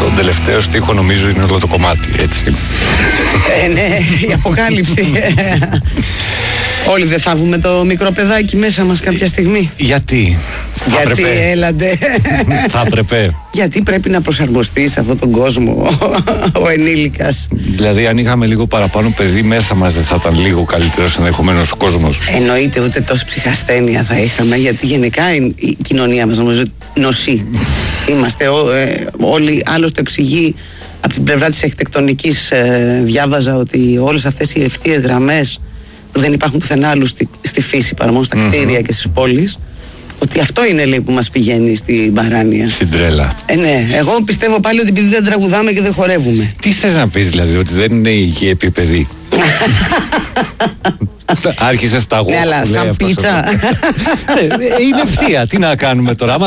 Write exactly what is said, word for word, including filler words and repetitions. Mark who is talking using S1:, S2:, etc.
S1: στον τελευταίο στίχο νομίζω είναι όλο το κομμάτι, έτσι.
S2: Ε, ναι, η αποκάλυψη. Όλοι δεν θα βγούμε το μικρό παιδάκι μέσα μας κάποια στιγμή?
S1: Γιατί? Θα
S2: Γιατί
S1: έπρεπε.
S2: έλαντε.
S1: Θα έπρεπε.
S2: Γιατί πρέπει να προσαρμοστεί σε αυτόν τον κόσμο ο ενήλικας?
S1: Δηλαδή, αν είχαμε λίγο παραπάνω παιδί μέσα μας, δεν θα ήταν λίγο καλύτερος ενδεχομένως ο κόσμος?
S2: Εννοείται, ούτε τόση ψυχασθένεια θα είχαμε, γιατί γενικά η, η κοινωνία μας νομίζω νοσεί. Είμαστε ό, ε, όλοι, άλλος το εξηγεί από την πλευρά της αρχιτεκτονικής. Ε, διάβαζα ότι όλες αυτές οι ευθείες γραμμές που δεν υπάρχουν πουθενά άλλου στη, στη φύση παρά μόνο στα mm-hmm. κτίρια και στις πόλεις, ότι αυτό είναι, λέει, που μας πηγαίνει στην παράνοια.
S1: Στην τρέλα.
S2: Ε, ναι, εγώ πιστεύω πάλι ότι επειδή δεν τραγουδάμε και δεν χορεύουμε.
S1: Τι θες να πεις, δηλαδή, ότι δεν είναι υγιή επίπεδη? Άρχισες τα γου.
S2: Ναι, αλλά σαν πίτσα.
S1: Είναι ευθεία, τι να κάνουμε τώρα?